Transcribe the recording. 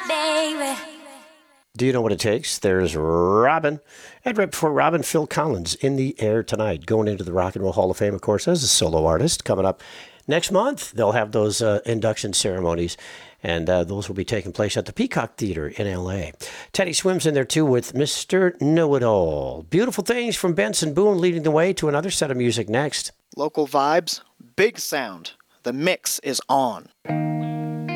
baby. Do you know what it takes? There's Robin. And right before Robin, Phil Collins in the air tonight, going into the Rock and Roll Hall of Fame, of course, as a solo artist. Coming up next month, they'll have those induction ceremonies, and those will be taking place at the Peacock Theater in L.A. Teddy Swims in there, too, with Mr. Know-It-All. Beautiful Things from Benson Boone leading the way to another set of music next. Local vibes, big sound. The mix is on.